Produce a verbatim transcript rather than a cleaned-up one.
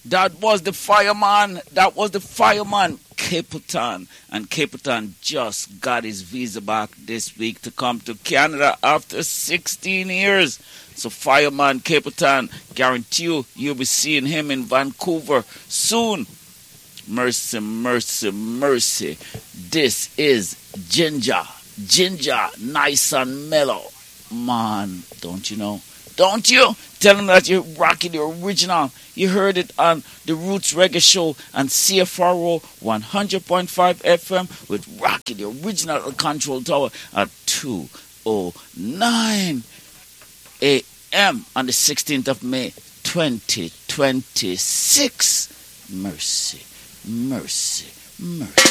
That was the fireman. That was the fireman, Capleton. And Capleton just got his visa back this week to come to Canada after sixteen years. So fireman Capleton, guarantee you, you'll be seeing him in Vancouver soon. Mercy, mercy, mercy. This is Ginger. Ginger, nice and mellow. Man, don't you know? Don't you? Tell them that you're rocking the original. You heard it on the Roots Reggae Show and C F R O one hundred point five F M with Rocky, the original at the control tower at two oh nine a.m. on the sixteenth of May, twenty twenty-six. Mercy, mercy, mercy.